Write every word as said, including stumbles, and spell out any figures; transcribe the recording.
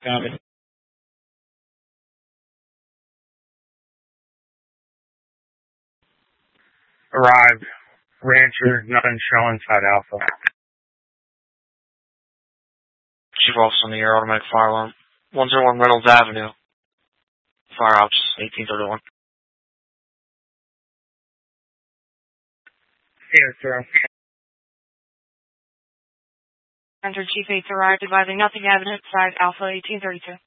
Copy. Arrived. Rancher, nothing showing inside Alpha. Chief Officer on the air, automatic fire alarm. one oh one Reynolds Avenue. Fire ops, eighteen thirty-one. Here, sir. Enter Chief eight arrived advising nothing evident inside Alpha eighteen thirty-two.